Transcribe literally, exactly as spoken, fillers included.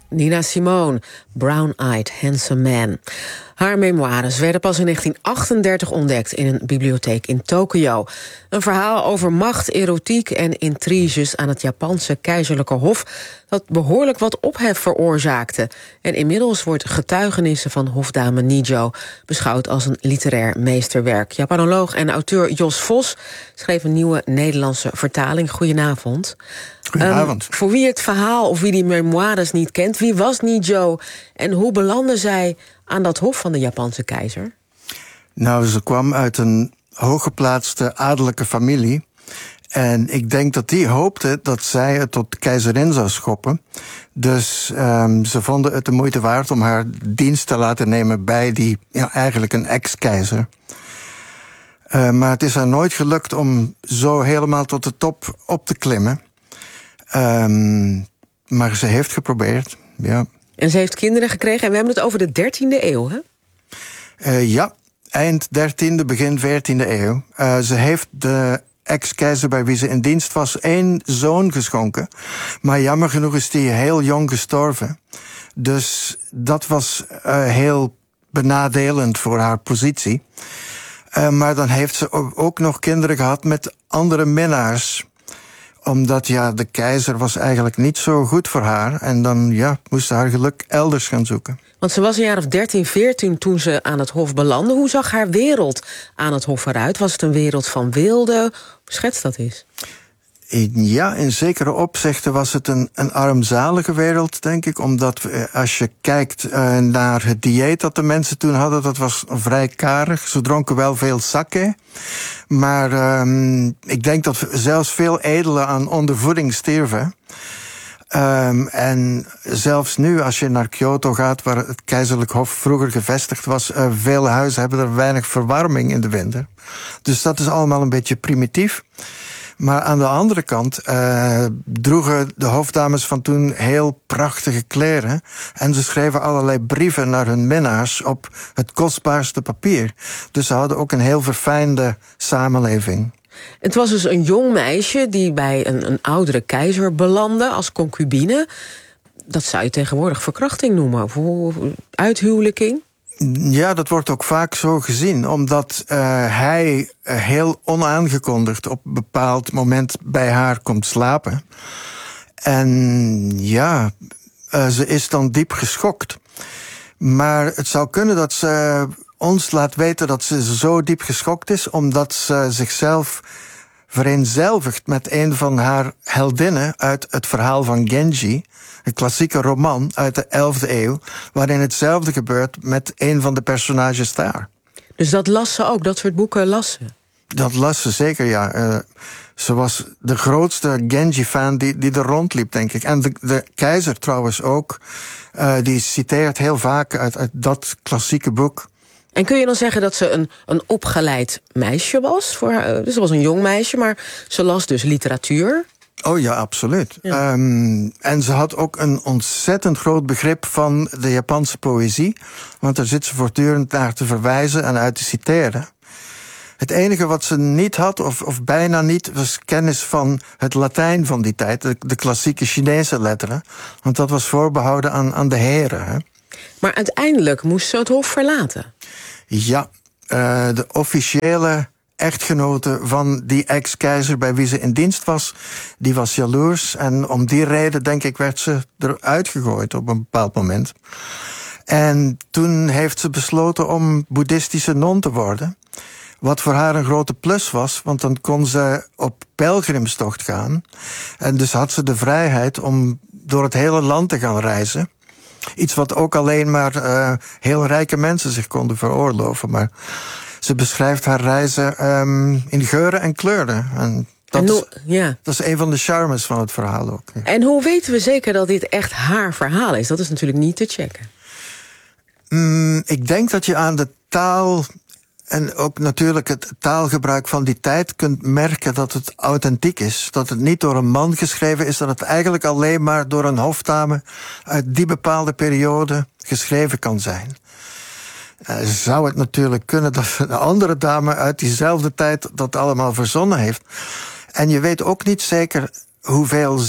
Nina Simone, Brown-Eyed Handsome Man. Haar memoires werden pas in negentien achtendertig ontdekt in een bibliotheek in Tokio. Een verhaal over macht, erotiek en intriges aan het Japanse keizerlijke hof dat behoorlijk wat ophef veroorzaakte. En inmiddels wordt Getuigenissen van hofdame Nijo beschouwd als een literair meesterwerk. Japanoloog en auteur Jos Vos schreef een nieuwe Nederlandse vertaling. Goedenavond. Goedenavond. Um, voor wie het verhaal of wie die memoires niet kent, wie was Nijo en hoe belandde zij aan dat hof van de Japanse keizer? Nou, ze kwam uit een hooggeplaatste adellijke familie. En ik denk dat die hoopte dat zij het tot keizerin zou schoppen. Dus um, ze vonden het de moeite waard om haar dienst te laten nemen bij die, ja, eigenlijk een ex-keizer. Uh, maar het is haar nooit gelukt om zo helemaal tot de top op te klimmen. Um, maar ze heeft geprobeerd, ja. En ze heeft kinderen gekregen en we hebben het over de dertiende eeuw, hè? Uh, ja, eind dertiende, begin veertiende eeuw. Uh, ze heeft de ex-keizer bij wie ze in dienst was één zoon geschonken. Maar jammer genoeg is die heel jong gestorven. Dus dat was uh, heel benadelend voor haar positie. Uh, maar dan heeft ze ook nog kinderen gehad met andere minnaars. Omdat, ja, de keizer was eigenlijk niet zo goed voor haar. En dan, ja, moest ze haar geluk elders gaan zoeken. Want ze was een jaar of dertien, veertien toen ze aan het hof belandde. Hoe zag haar wereld aan het hof eruit? Was het een wereld van weelde? Schets dat eens. Ja, in zekere opzichten was het een, een armzalige wereld, denk ik. Omdat als je kijkt uh, naar het dieet dat de mensen toen hadden, dat was vrij karig. Ze dronken wel veel sake. Maar um, ik denk dat zelfs veel edelen aan ondervoeding stierven. Um, en zelfs nu, als je naar Kyoto gaat, waar het keizerlijk hof vroeger gevestigd was, uh, vele huizen hebben er weinig verwarming in de winter. Dus dat is allemaal een beetje primitief. Maar aan de andere kant uh, droegen de hofdames van toen heel prachtige kleren. En ze schreven allerlei brieven naar hun minnaars op het kostbaarste papier. Dus ze hadden ook een heel verfijnde samenleving. Het was dus een jong meisje die bij een, een oudere keizer belandde als concubine. Dat zou je tegenwoordig verkrachting noemen, of uithuwelijking. Ja, dat wordt ook vaak zo gezien, omdat uh, hij heel onaangekondigd op een bepaald moment bij haar komt slapen. En ja, uh, ze is dan diep geschokt. Maar het zou kunnen dat ze ons laat weten dat ze zo diep geschokt is, omdat ze zichzelf vereenzelvigt met een van haar heldinnen uit het verhaal van Genji, een klassieke roman uit de elfde eeuw, waarin hetzelfde gebeurt met een van de personages daar. Dus dat las ze ook, dat soort boeken las ze? Dat las ze zeker, ja. Uh, ze was de grootste Genji-fan die, die er rondliep, denk ik. En de, de keizer trouwens ook. Uh, die citeert heel vaak uit, uit dat klassieke boek. En kun je dan zeggen dat ze een, een opgeleid meisje was? Voor haar, dus ze was een jong meisje, maar ze las dus literatuur. Oh ja, absoluut. Ja. Um, en ze had ook een ontzettend groot begrip van de Japanse poëzie. Want daar zit ze voortdurend naar te verwijzen en uit te citeren. Het enige wat ze niet had, of, of bijna niet, was kennis van het Latijn van die tijd. De, de klassieke Chinese letteren. Want dat was voorbehouden aan, aan de heren. Hè. Maar uiteindelijk moest ze het hof verlaten. Ja, uh, de officiële echtgenote van die ex-keizer bij wie ze in dienst was, die was jaloers. En om die reden, denk ik, werd ze eruit gegooid op een bepaald moment. En toen heeft ze besloten om boeddhistische non te worden. Wat voor haar een grote plus was, want dan kon ze op pelgrimstocht gaan. En dus had ze de vrijheid om door het hele land te gaan reizen. Iets wat ook alleen maar uh, heel rijke mensen zich konden veroorloven. Maar ze beschrijft haar reizen um, in geuren en kleuren. En dat, en no, is, ja. dat is een van de charmes van het verhaal ook. Ja. En hoe weten we zeker dat dit echt haar verhaal is? Dat is natuurlijk niet te checken. Mm, ik denk dat je aan de taal en ook natuurlijk het taalgebruik van die tijd kunt merken dat het authentiek is. Dat het niet door een man geschreven is, dat het eigenlijk alleen maar door een hofdame uit die bepaalde periode geschreven kan zijn. Uh, zou het natuurlijk kunnen dat een andere dame uit diezelfde tijd dat allemaal verzonnen heeft. En je weet ook niet zeker hoeveel